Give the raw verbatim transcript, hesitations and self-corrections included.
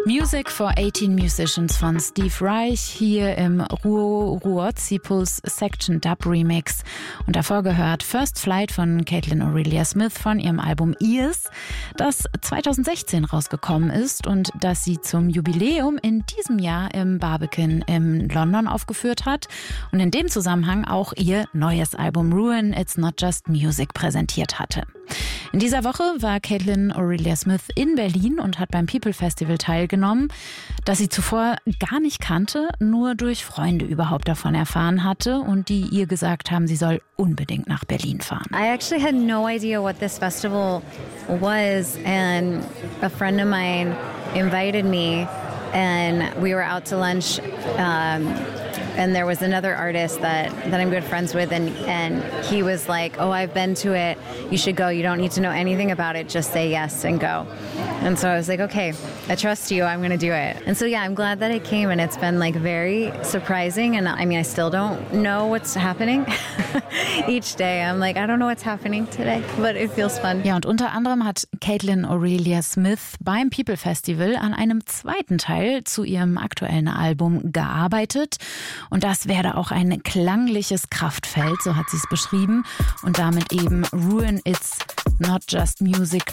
Music for achtzehn Musicians von Steve Reich hier im Ruo Ruotsi Pulse Section Dub Remix. Und davor gehört First Flight von Caitlin Aurelia Smith von ihrem Album Ears, das zweitausendsechzehn rausgekommen ist und das sie zum Jubiläum in diesem Jahr im Barbican in London aufgeführt hat und in dem Zusammenhang auch ihr neues Album Ruin It's Not Just Music präsentiert hatte. In dieser Woche war Caitlin Aurelia Smith in Berlin und hat beim People Festival teilgenommen, das sie zuvor gar nicht kannte, nur durch Freunde überhaupt davon erfahren hatte und die ihr gesagt haben, sie soll unbedingt nach Berlin fahren. I actually had no idea what this festival was, and a friend of mine invited me and we were out to lunch. Um, And there was another artist that, that I'm good friends with, and, and he was like, oh, I've been to it. You should go. You don't need to know anything about it. Just say yes and go. And so I was like, okay, I trust you. I'm going to do it. And so, yeah, I'm glad that I came, and it's been like very surprising. And I mean, I still don't know what's happening. Each day I'm like, I don't know what's happening today, but it feels fun. Ja, und unter anderem hat Caitlin Aurelia Smith beim People Festival an einem zweiten Teil zu ihrem aktuellen Album gearbeitet. Und das werde auch ein klangliches Kraftfeld, so hat sie es beschrieben. Und damit eben Ruin It's Not Just Music